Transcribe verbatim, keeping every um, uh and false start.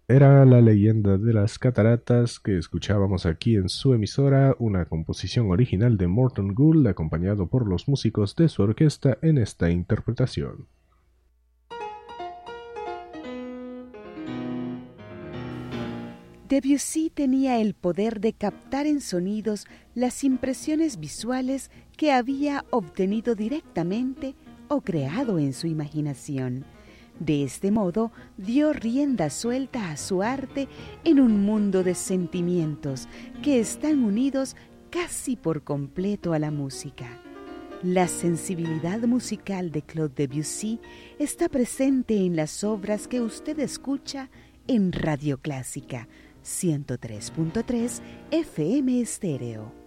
Era La leyenda de las cataratas que escuchábamos aquí en su emisora, una composición original de Morton Gould acompañado por los músicos de su orquesta en esta interpretación. Debussy tenía el poder de captar en sonidos las impresiones visuales que había obtenido directamente o creado en su imaginación. De este modo, dio rienda suelta a su arte en un mundo de sentimientos que están unidos casi por completo a la música. La sensibilidad musical de Claude Debussy está presente en las obras que usted escucha en Radio Clásica ciento tres punto tres F M Estéreo.